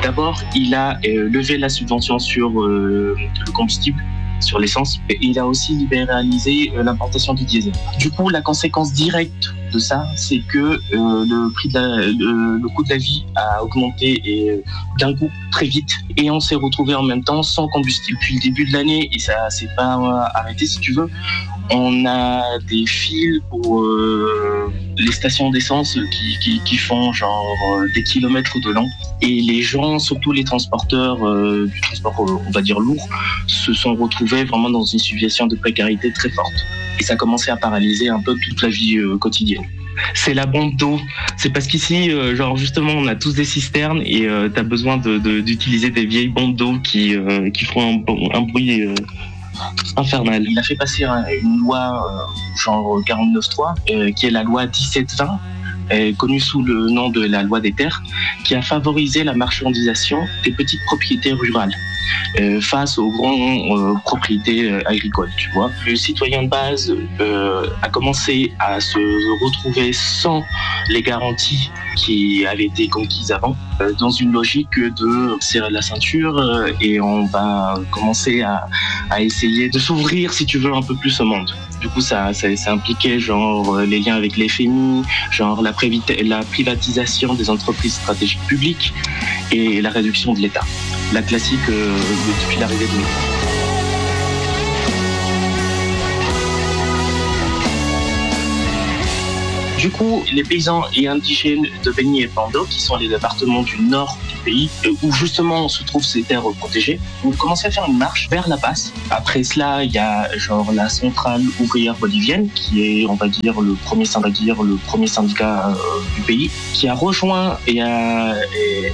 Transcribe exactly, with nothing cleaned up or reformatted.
D'abord, il a euh, levé la subvention sur euh, le combustible, sur l'essence, et il a aussi libéralisé euh, l'importation du diesel. Du coup, la conséquence directe de ça, c'est que euh, le prix de la, le, le coût de la vie a augmenté et euh, d'un coup très vite, et on s'est retrouvé en même temps sans combustible. Depuis le début de l'année, et ça s'est pas arrêté si tu veux, on a des fils pour euh, les stations d'essence qui, qui, qui font genre euh, des kilomètres de long. Et les gens, surtout les transporteurs euh, du transport, euh, on va dire lourd, se sont retrouvés vraiment dans une situation de précarité très forte. Et ça a commencé à paralyser un peu toute la vie euh, quotidienne. C'est la bombe d'eau. C'est parce qu'ici, euh, genre justement, on a tous des cisternes et euh, t'as besoin de, de, d'utiliser des vieilles bombes d'eau qui, euh, qui font un, un bruit euh, infernal. Il a fait passer une loi euh, genre quarante-neuf trois, euh, qui est la loi dix-sept vingt, euh, connue sous le nom de la loi des terres, qui a favorisé la marchandisation des petites propriétés rurales euh, face aux grandes euh, propriétés euh, agricoles, tu vois. Le citoyen de base euh, a commencé à se retrouver sans les garanties qui avaient été conquises avant, euh, dans une logique de serrer la ceinture euh, et on va commencer à, à essayer de s'ouvrir, si tu veux, un peu plus au monde. Du coup, ça, ça, ça impliquait genre les liens avec les F M I, genre la, prévita- la privatisation des entreprises stratégiques publiques et la réduction de l'État. La classique euh, depuis l'arrivée de Mitterrand. Du coup, les paysans et indigènes de Beni et Pando, qui sont les départements du nord du pays, où justement se trouvent ces terres protégées, ont commencé à faire une marche vers la passe. Après cela, il y a genre la centrale ouvrière bolivienne, qui est, on va dire, le premier syndicat, le premier syndicat euh, du pays, qui a rejoint et a, et